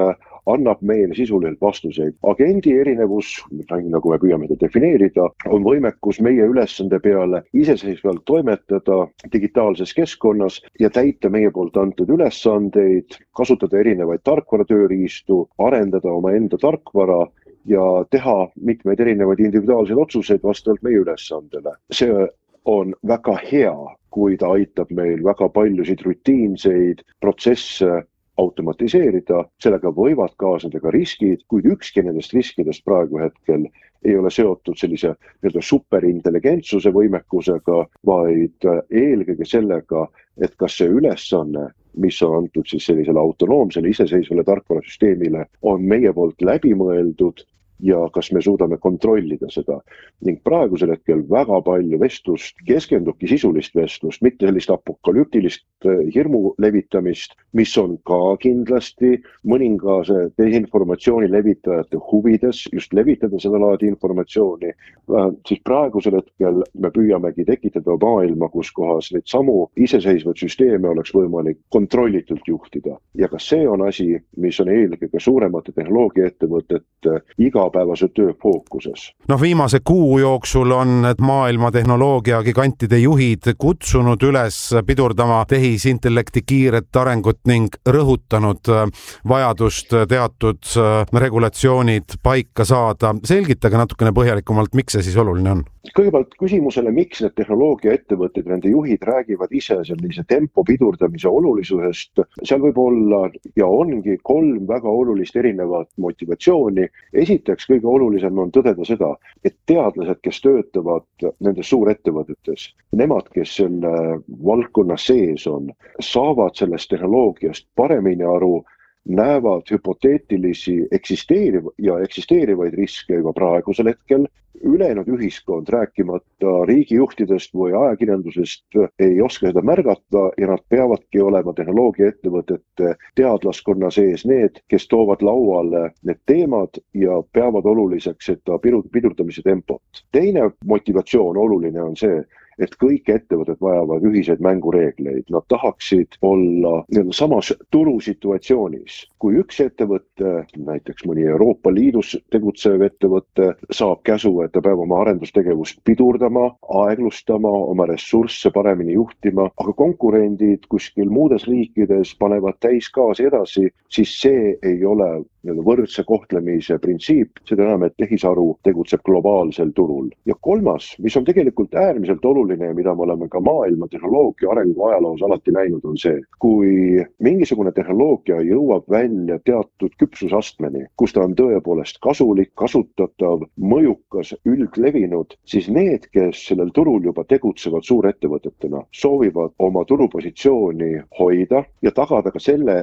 annab meile sisuliselt vastuseid. Agendi erinevus, nagu me püüame seda defineerida, on võimekus meie ülesande peale iseseisvalt toimetada digitaalses keskkonnas ja täita meie poolt antud ülesandeid, kasutada erinevaid tarkvaratööriistu, arendada oma enda tarkvara ja teha mitmeid erinevaid individuaalseid otsuseid vastavalt meie ülesandele. See on väga hea, kui ta aitab meil väga paljusid rutiinseid protsesse automatiseerida, sellega võivad kaasneda ka riskid, kuid ükski nendest riskidest praegu hetkel ei ole seotud sellise nii-öelda superintelligentsuse võimekusega, vaid eelkõige sellega, et kas see ülesanne, mis on antud siis sellisele autonoomsele iseseisvale tarkvarasüsteemile, on meie poolt läbi mõeldud ja kas me suudame kontrollida seda. Ning praegusel hetkel väga palju vestlust, keskendubki sisulist vestlust, mitte sellist apokalüptilist hirmu levitamist, mis on ka kindlasti mõningase desinformatsiooni levitajate huvides, just levitada seda laadi informatsiooni. Siis praegusel hetkel me püüamegi tekitada maailma, kus kohas neid samu iseseisvad süsteeme oleks võimalik kontrollitult juhtida. Ja kas see on asi, mis on eelkõige suuremate tehnoloogiaettevõtete iga päevase töö fookuses. No viimase kuu jooksul on maailma tehnoloogia gigantide juhid kutsunud üles pidurdama tehisintellekti kiiret arengut ning rõhutanud vajadust teatud regulatsioonid paika saada. Selgitage natukene põhjalikumalt, miks see siis oluline on? Kõigepealt küsimusele, miks need tehnoloogiaettevõtted, nende juhid räägivad ise sellise tempo pidurdamise olulisusest. Seal võib olla ja ongi kolm väga olulist erinevat motivatsiooni. Esiteks kõige olulisem on tõdeda seda, et teadlased, kes töötavad nendes suurettevõtetes, nemad, kes selle valdkonna sees on, saavad sellest tehnoloogiast paremini aru, näevad hüpoteetilisi eksisteeriv- ja eksisteerivaid riske juba praegusel hetkel. Ülejäänud ühiskond, rääkimata riigijuhtidest või ajakirjandusest, ei oska seda märgata ja nad peavadki olema tehnoloogiaettevõtete teadlaskonna sees need, kes toovad lauale need teemad ja peavad oluliseks seda pidurdamise tempot. Teine motivatsioon oluline on see, et kõik ettevõtted vajavad ühiseid mängureegleid. Nad tahaksid olla samas turusituatsioonis. Kui üks ettevõte, näiteks mõni Euroopa Liidus tegutsev ettevõte, saab käsu, et ta peab oma arendustegevust pidurdama, aeglustama, oma ressursse paremini juhtima, aga konkurendid kuskil muudes riikides panevad täisgaasi edasi, siis see ei ole võrdse kohtlemise printsiip, seda enam, et tehisaru tegutseb globaalsel turul. Ja kolmas, mis on tegelikult äärmiselt oluline ja mida me oleme ka maailma tehnoloogia arengu ajaloos alati näinud, on see, kui mingisugune tehnoloogia jõuab välja teatud küpsusastmeni, kus ta on tõepoolest kasulik, kasutatav, mõjukas, üldlevinud, siis need, kes sellel turul juba tegutsevad suurettevõtetena, soovivad oma turupositsiooni hoida ja tagada ka selle, et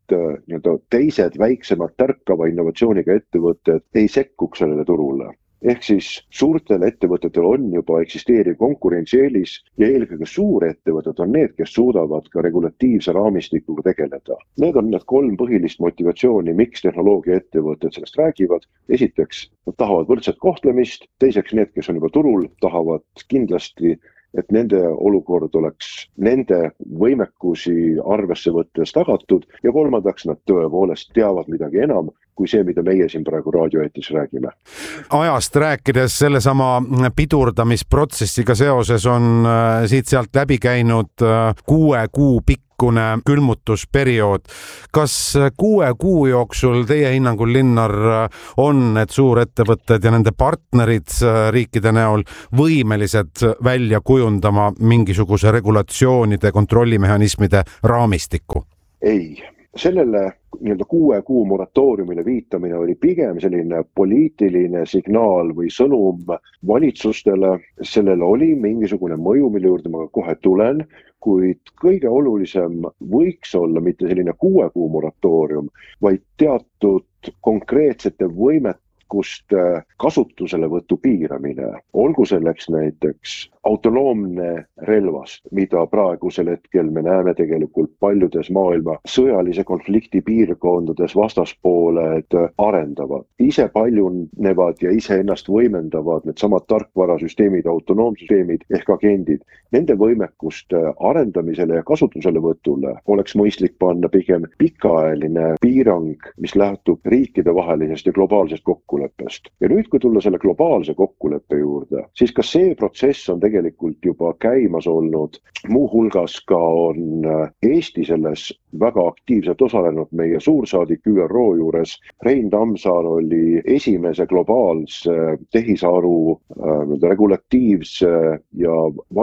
nii-öelda teised väiksemad tärkava innovatsiooniga ettevõtted ei sekkuks sellele turule. Ehk siis suurtel ettevõtetel on juba eksisteeriv konkurentsieelis ja eelkõige suurettevõtted on need, kes suudavad ka regulatiivse raamistikuga tegeleda. Need on need kolm põhilist motivatsiooni, miks tehnoloogiaettevõtted sellest räägivad. Esiteks, nad tahavad võrdset kohtlemist, teiseks need, kes on juba turul, tahavad kindlasti, et nende olukord oleks nende võimekusi arvesse võttes tagatud ja kolmandaks nad tõepoolest teavad midagi enam kui see, mida meie siin praegu raadioeetis räägime. Ajast rääkides sellesama pidurdamisprotsessiga seoses on siit sealt läbi käinud kuue kuu pikkune külmutusperiood. Kas kuue kuu jooksul teie hinnangul, Linnar, on need suurettevõtted ja nende partnerid riikide näol võimelised välja kujundama mingisuguse regulatsioonide kontrollimehhanismide raamistiku? Ei. Sellele nii-öelda kuue kuu moratooriumile viitamine oli pigem selline poliitiline signaal või sõnum valitsustele. Sellele oli mingisugune mõju, mille juurde ma kohe tulen, kuid kõige olulisem võiks olla mitte selline kuue kuu moratoorium, vaid teatud konkreetsete võimekuste kasutuselevõtu piiramine. Olgu selleks näiteks autonoomne relvast, mida praegusel hetkel me näeme tegelikult paljudes maailma sõjalise konflikti piirkondades vastaspooled arendavad. Ise paljunevad ja ise ennast võimendavad need samad tarkvarasüsteemid, autonoomsüsteemid ehk agendid. Nende võimekuste arendamisele ja kasutuselevõtule oleks mõistlik panna pigem pikaajaline piirang, mis lähtub riikide vahelisest ja globaalsest kokkuleppest. Ja nüüd, kui tulla selle globaalse kokkuleppe juurde, siis ka see protsess on tegelikult tegelikult juba käimas olnud. Muuhulgas ka on Eesti selles väga aktiivselt osalenud meie suursaadik Ü R O juures. Rein Tammsaar oli esimese globaalse tehisaru äh, regulatiivse ja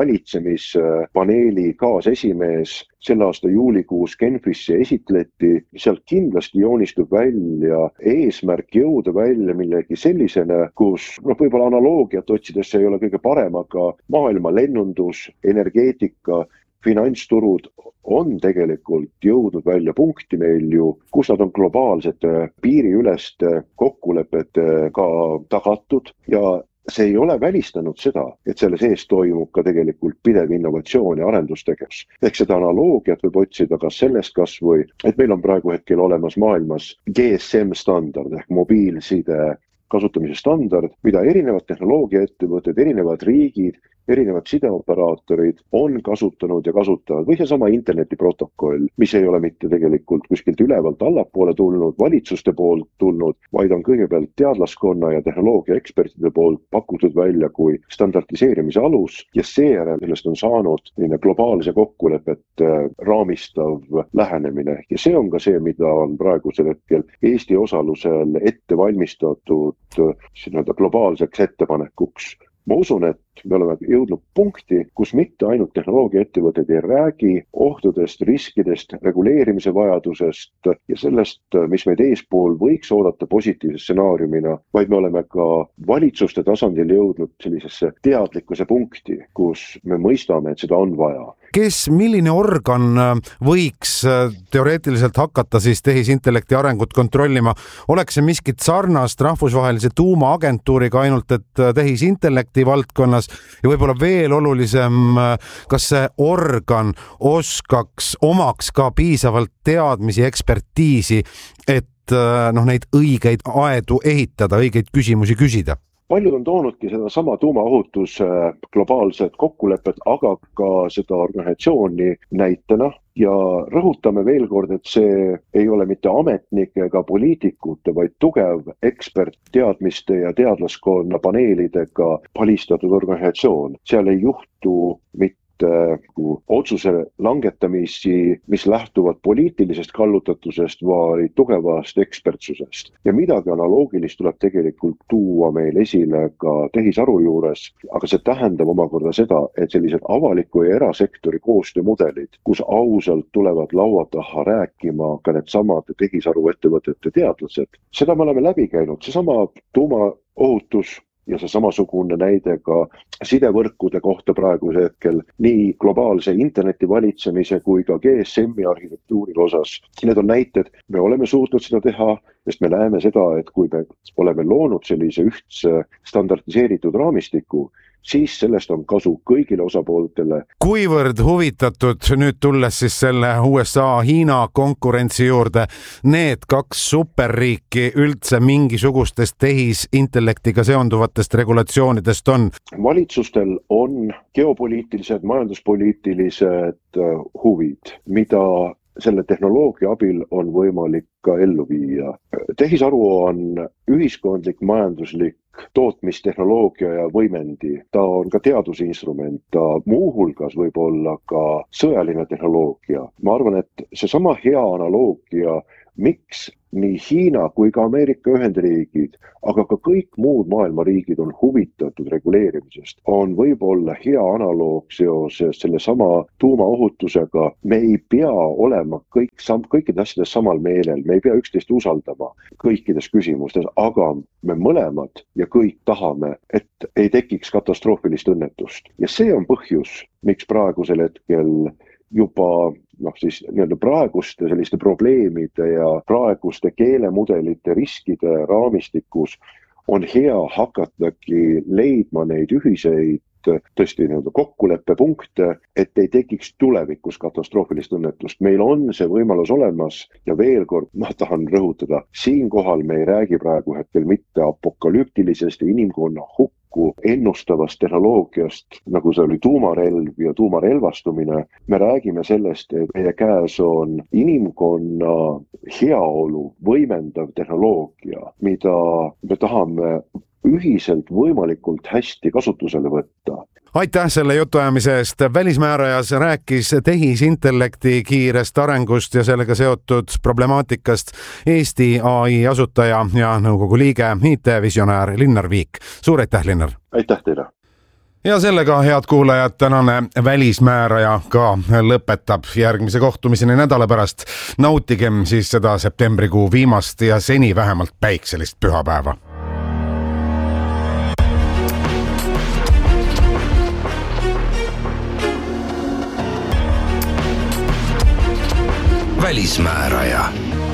valitsemispaneeli kaasesimees. Selle aasta juulikuus Genfisse esitleti, sealt kindlasti joonistub välja eesmärk jõuda välja millegi sellisena, kus no, võib-olla analoogiat otsides see ei ole kõige parem, aga maailma lennundus, energeetika, finantsturud on tegelikult jõudnud välja punkti meil ju, kus nad on globaalsete piiriüleste kokkulepetega tagatud ja see ei ole välistanud seda, et selle sees toimub ka tegelikult pidev innovatsioon ja arendustegevus. Ehk seda analoogiat võib otsida ka sellest kas või, et meil on praegu hetkel olemas maailmas G S M standard ehk mobiilside kasutamise standard, mida erinevad tehnoloogiaettevõtted, erinevad riigid, erinevad sideoperaatorid on kasutanud ja kasutavad või seesama internetiprotokoll, mis ei ole mitte tegelikult kuskilt ülevalt allapoole tulnud, valitsuste poolt tulnud, vaid on kõigepealt teadlaskonna ja tehnoloogia ekspertide poolt pakutud välja kui standardiseerimise alus ja seejärel sellest on saanud globaalse kokkulepet raamistav lähenemine. Ja see on ka see, mida on praegusel hetkel Eesti osalusel ette valmistatud sinna globaalseks ettepanekuks. Ma usun, et me oleme jõudnud punkti, kus mitte ainult tehnoloogiaettevõtted ei räägi ohtudest, riskidest, reguleerimise vajadusest ja sellest, mis meid eespool võiks oodata positiivse stsenaariumina, vaid me oleme ka valitsuste tasandil jõudnud sellisesse teadlikkuse punkti, kus me mõistame, et seda on vaja. Kes, milline organ võiks teoreetiliselt hakata siis tehisintellekti arengut kontrollima? Oleks see miskit sarnast rahvusvahelise tuumaagentuuriga ainult, et tehisintellekti valdkonnas ja võib-olla veel olulisem, kas see organ oskaks, omaks ka piisavalt teadmisi, ekspertiisi, et noh, neid õigeid aedu ehitada, õigeid küsimusi küsida? Paljud on toonudki seda sama tuumaohutuse globaalset kokkulepet, aga ka seda organisatsiooni näitena ja rõhutame veel kord, et see ei ole mitte ametnike ega poliitikute, vaid tugev ekspertteadmiste ja teadlaskonna paneelidega palistatud organisatsioon. Seal ei juhtu mitte otsuse langetamisi, mis lähtuvad poliitilisest kallutatusest, vaid tugevast ekspertsusest. Ja midagi analoogilist tuleb tegelikult tuua meil esile ka tehisaru juures, aga see tähendab omakorda seda, et sellised avaliku ja erasektori koostöömudelid, kus ausalt tulevad laua taha rääkima ka need samad tehisaru ettevõtete teadlased. Seda me oleme läbi käinud, see sama tuumaohutus ja see samasugune näide ka sidevõrkude kohta praegusel hetkel nii globaalse interneti valitsemise kui ka G S M-i arhitektuuri osas. Need on näited, me oleme suutnud seda teha, sest me näeme seda, et kui me oleme loonud sellise ühtse standardiseeritud raamistiku, siis sellest on kasu kõigile osapooltele. Kuivõrd huvitatud nüüd tulles siis selle U S A-Hiina konkurentsi juurde, need kaks superriiki üldse mingisugustest tehisintellektiga seonduvatest regulatsioonidest on? Valitsustel on geopoliitilised, majanduspoliitilised huvid, mida selle tehnoloogia abil on võimalik ka ellu viia. Tehisaru on ühiskondlik, majanduslik tootmistehnoloogia ja võimendi. Ta on ka teadusinstrument, ta muuhulgas võib olla ka sõjaline tehnoloogia. Ma arvan, et see sama hea analoogia, miks nii Hiina kui ka Ameerika Ühendriigid, aga ka kõik muud maailma riigid on huvitatud reguleerimisest, on võib-olla hea analoog seoses selle sama tuumaohutusega. Me ei pea olema kõik sam- kõikides asjades samal meelel, me ei pea üksteist usaldama kõikides küsimustes, aga me mõlemad ja kõik tahame, et ei tekiks katastroofilist õnnetust. Ja see on põhjus, miks praegusel hetkel juba noh, siis nii-öelda praeguste selliste probleemide ja praeguste keelemudelite riskide raamistikus on hea hakatagi leidma neid ühiseid tõesti nii-öelda kokkuleppepunkte, et ei tekiks tulevikus katastroofilist õnnetust. Meil on see võimalus olemas ja veel kord ma tahan rõhutada, siinkohal me ei räägi praegu hetkel mitte apokalüptilisest ja inimkonna hukku ennustavast tehnoloogiast, nagu see oli tuumarelv ja tuumarelvastumine. Me räägime sellest, et meie käes on inimkonna heaolu võimendav tehnoloogia, mida me tahame ühiselt võimalikult hästi kasutusele võtta. Aitäh selle jutuajamise eest. Välismäärajas rääkis tehisintellekti kiirest arengust ja sellega seotud problemaatikast Eesti A I asutaja ja nõukogu liige, I T-visionäär Linnar Viik. Suur aitäh, Linnar! Aitäh teile! Ja sellega, head kuulajad, tänane välismääraja ka lõpetab. Järgmise kohtumiseni nädala pärast. Nautigem siis seda septembrikuu viimast ja seni vähemalt päikselist pühapäeva. Välismääraja.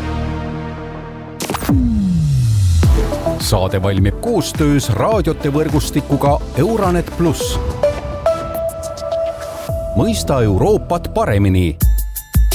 Saade valmib koostöös raadiote võrgustikuga Euranet pluss. Mõista Euroopat paremini.